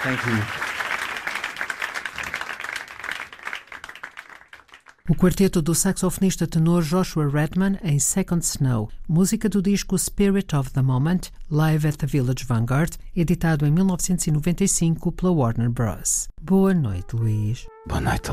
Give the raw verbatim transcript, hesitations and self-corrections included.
Thank you. O quarteto do saxofonista tenor Joshua Redman em Second Snow, música do disco Spirit of the Moment, Live at the Village Vanguard, editado em mil novecentos e noventa e cinco pela Warner Bros. Boa noite, Luís. Boa noite,